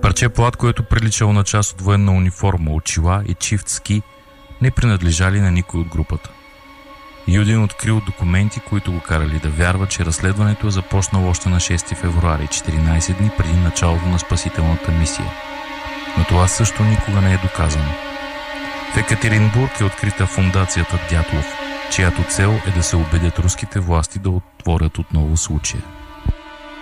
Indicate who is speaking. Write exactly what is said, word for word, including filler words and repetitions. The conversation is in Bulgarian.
Speaker 1: Парче плат, което приличало на част от военна униформа, очила и чифт ски, не принадлежали на никой от групата. Юдин открил документи, които го карали да вярва, че разследването е започнало още на шести февруари, четиринайсет дни преди началото на спасителната мисия. Но това също никога не е доказано. В Екатеринбург е открита фондацията Дятлов, чиято цел е да се убедят руските власти да отворят отново случая.